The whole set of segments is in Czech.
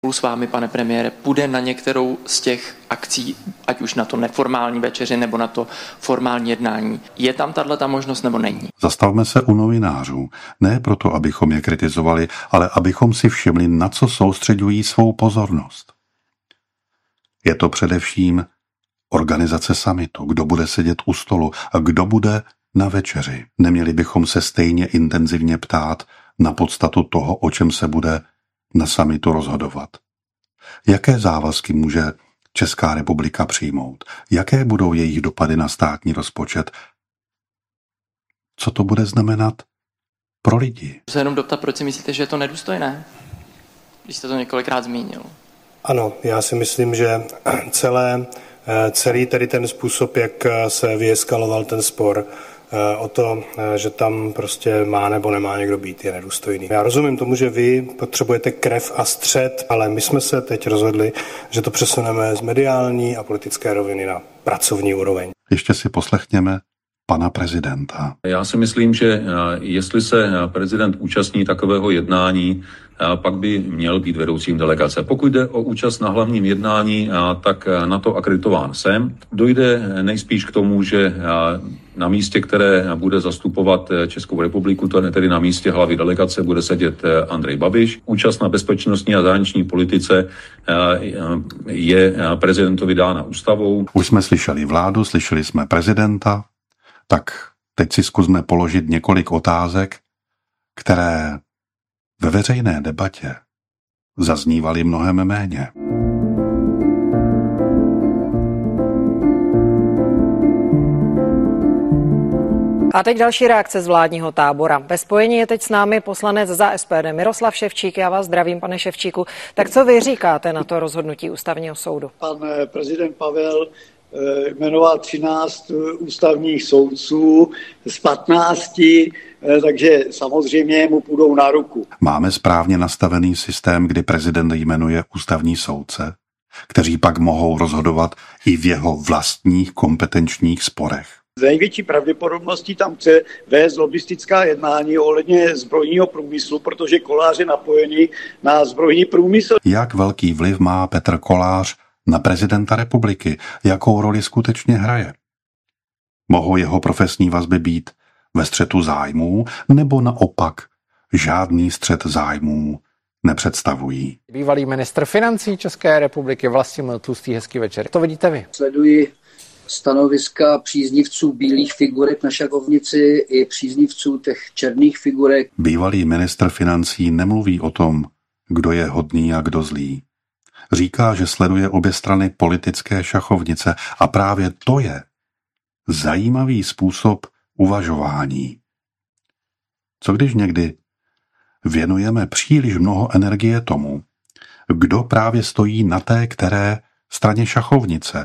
S vámi, pane premiére, půjde na některou z těch akcí, ať už na to neformální večeři nebo na to formální jednání. Je tam tato možnost nebo není? Zastavme se u novinářů. Ne proto, abychom je kritizovali, ale abychom si všimli, na co soustředují svou pozornost. Je to především organizace summitu, kdo bude sedět u stolu a kdo bude na večeři. Neměli bychom se stejně intenzivně ptát na podstatu toho, o čem se bude na summitu rozhodovat. Jaké závazky může Česká republika přijmout? Jaké budou jejich dopady na státní rozpočet? Co to bude znamenat pro lidi? Se jenom doptat, proč si myslíte, že je to nedůstojné? Když jste to několikrát zmínil. Ano, já si myslím, že celý tedy ten způsob, jak se vyeskaloval ten spor o to, že tam prostě má nebo nemá někdo být, je nedůstojný. Já rozumím tomu, že vy potřebujete krev a střet, ale my jsme se teď rozhodli, že to přesuneme z mediální a politické roviny na pracovní úroveň. Ještě si poslechněme pana prezidenta. Já si myslím, že jestli se prezident účastní takového jednání, pak by měl být vedoucím delegace. Pokud jde o účast na hlavním jednání, tak na to akreditován jsem. Dojde nejspíš k tomu, že na místě, které bude zastupovat Českou republiku, to je tedy na místě hlavy delegace, bude sedět Andrej Babiš. Účast na bezpečnostní a zahraniční politice je prezidentovi dána ústavou. Už jsme slyšeli vládu, slyšeli jsme prezidenta, tak teď si zkusme položit několik otázek, které ve veřejné debatě zaznívaly mnohem méně. A teď další reakce z vládního tábora. Ve spojení je teď s námi poslanec za SPD Miroslav Ševčík. Já vás zdravím, pane Ševčíku. Tak co vy říkáte na to rozhodnutí ústavního soudu? Pan prezident Pavel jmenoval 13 ústavních soudců z 15, takže samozřejmě mu půjdou na ruku. Máme správně nastavený systém, kdy prezident jmenuje ústavní soudce, kteří pak mohou rozhodovat i v jeho vlastních kompetenčních sporech. Z největší pravděpodobností tam chce vést lobistická jednání ohledně zbrojního průmyslu, protože Kolář je napojený na zbrojní průmysl. Jak velký vliv má Petr Kolář na prezidenta republiky? Jakou roli skutečně hraje? Mohou jeho profesní vazby být ve střetu zájmů, nebo naopak žádný střet zájmů nepředstavují? Bývalý ministr financí České republiky Vlastimil Tlustý, hezký večer. To vidíte vy? Sleduji stanoviska příznivců bílých figurek na šachovnici i příznivců těch černých figurek. Bývalý ministr financí nemluví o tom, kdo je hodný a kdo zlý. Říká, že sleduje obě strany politické šachovnice a právě to je zajímavý způsob uvažování. Co když někdy věnujeme příliš mnoho energie tomu, kdo právě stojí na té které straně šachovnice,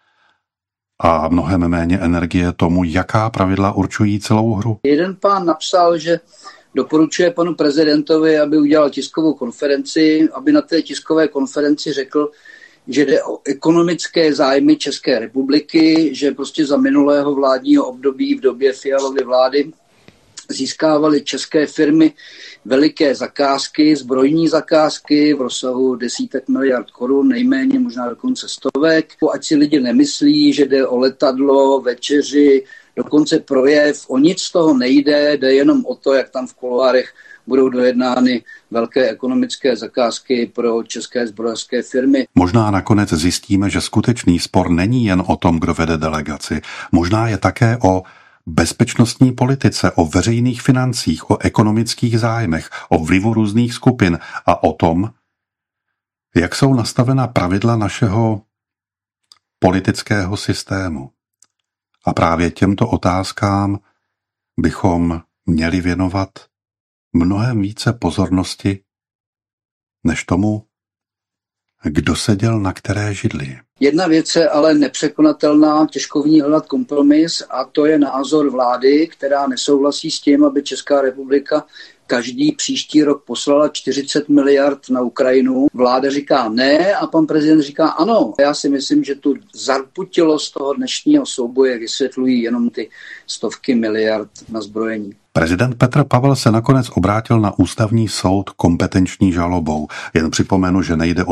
a mnohem méně energie tomu, jaká pravidla určují celou hru? Jeden pán napsal, že doporučuje panu prezidentovi, aby udělal tiskovou konferenci, aby na té tiskové konferenci řekl, že jde o ekonomické zájmy České republiky, že prostě za minulého vládního období v době Fialovy vlády získávaly české firmy veliké zakázky, zbrojní zakázky v rozsahu desítek miliard korun, nejméně možná dokonce stovek. Ať si lidi nemyslí, že jde o letadlo, večeři, dokonce projev, o nic z toho nejde, jde jenom o to, jak tam v kuloárech budou dojednány velké ekonomické zakázky pro české zbrojařské firmy. Možná nakonec zjistíme, že skutečný spor není jen o tom, kdo vede delegaci. Možná je také o bezpečnostní politice, o veřejných financích, o ekonomických zájmech, o vlivu různých skupin a o tom, jak jsou nastavena pravidla našeho politického systému. A právě těmto otázkám bychom měli věnovat mnohem více pozornosti, než tomu, kdo seděl na které židli. Jedna věc je ale nepřekonatelná, těžko v ní hledat kompromis, a to je názor vlády, která nesouhlasí s tím, aby Česká republika každý příští rok poslala 40 miliard na Ukrajinu. Vláda říká ne a pan prezident říká ano. Já si myslím, že tu zarputilost toho dnešního souboje vysvětlují jenom ty stovky miliard na zbrojení. Prezident Petr Pavel se nakonec obrátil na ústavní soud kompetenční žalobou. Jen připomenu, že nejde o